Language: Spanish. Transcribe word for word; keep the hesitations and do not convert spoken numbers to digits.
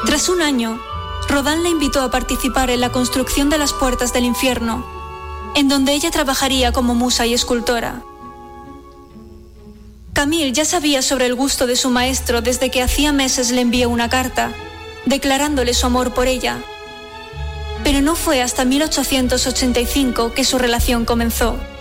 Tras un año, Rodin la invitó a participar en la construcción de las puertas del infierno, en donde ella trabajaría como musa y escultora. Camille ya sabía sobre el gusto de su maestro desde que hacía meses le envió una carta, declarándole su amor por ella. Pero no fue hasta mil ochocientos ochenta y cinco que su relación comenzó.